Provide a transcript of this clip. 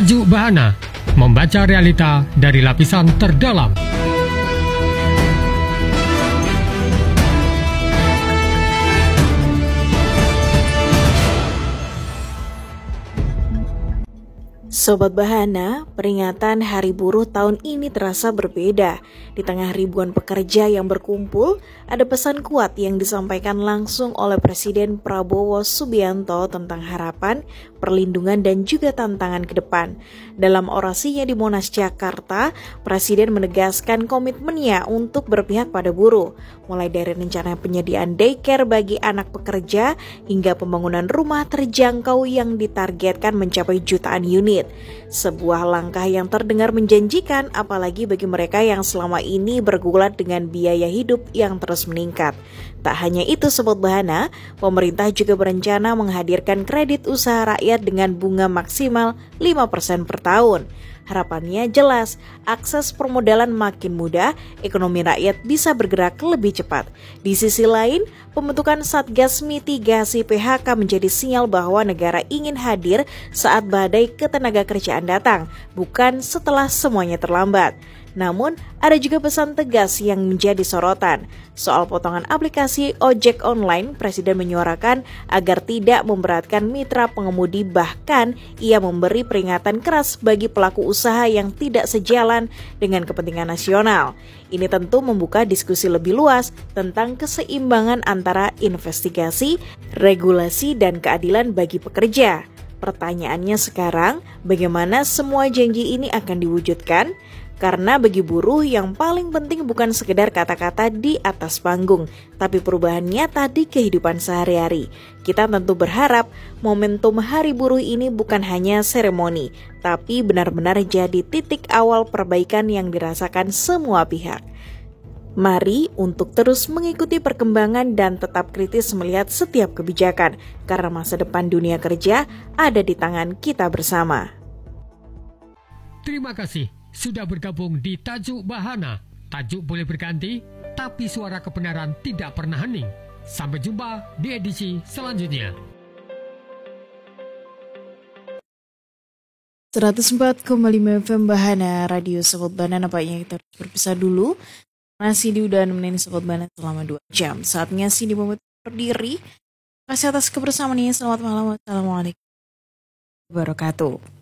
Tajuk Bahana, membaca realita dari lapisan terdalam. Sobat Bahana, peringatan Hari Buruh tahun ini terasa berbeda. Di tengah ribuan pekerja yang berkumpul, ada pesan kuat yang disampaikan langsung oleh Presiden Prabowo Subianto tentang harapan, perlindungan, dan juga tantangan ke depan. Dalam orasinya di Monas, Jakarta, Presiden menegaskan komitmennya untuk berpihak pada buruh, mulai dari rencana penyediaan daycare bagi anak pekerja hingga pembangunan rumah terjangkau yang ditargetkan mencapai jutaan unit. Sebuah langkah yang terdengar menjanjikan, apalagi bagi mereka yang selama ini bergulat dengan biaya hidup yang terus meningkat. Tak hanya itu Sobat Bahana, pemerintah juga berencana menghadirkan kredit usaha rakyat dengan bunga maksimal 5% per tahun. Harapannya jelas, akses permodalan makin mudah, ekonomi rakyat bisa bergerak lebih cepat. Di sisi lain, pembentukan Satgas Mitigasi PHK menjadi sinyal bahwa negara ingin hadir saat badai ketenagakerjaan datang, bukan setelah semuanya terlambat. Namun, ada juga pesan tegas yang menjadi sorotan. Soal potongan aplikasi ojek online, Presiden menyuarakan agar tidak memberatkan mitra pengemudi, bahkan ia memberi peringatan keras bagi pelaku usaha yang tidak sejalan dengan kepentingan nasional. Ini tentu membuka diskusi lebih luas tentang keseimbangan antara investigasi, regulasi, dan keadilan bagi pekerja. Pertanyaannya sekarang, bagaimana semua janji ini akan diwujudkan? Karena bagi buruh yang paling penting bukan sekedar kata-kata di atas panggung, tapi perubahan nyata di kehidupan sehari-hari. Kita tentu berharap momentum Hari Buruh ini bukan hanya seremoni, tapi benar-benar jadi titik awal perbaikan yang dirasakan semua pihak. Mari untuk terus mengikuti perkembangan dan tetap kritis melihat setiap kebijakan, karena masa depan dunia kerja ada di tangan kita bersama. Terima kasih sudah bergabung di Tajuk Bahana. Tajuk boleh berganti, tapi suara kebenaran tidak pernah hening. Sampai jumpa di edisi selanjutnya. 104,5 FM Bahana, Radio Sobat Bahana. Nampaknya kita harus berpisah dulu. Masih diudahan menemani Sobat Bahana selama 2 jam. Saatnya Cindy pamit berdiri. Kasih atas kebersamaannya. Selamat malam. Wassalamualaikum warahmatullahi wabarakatuh.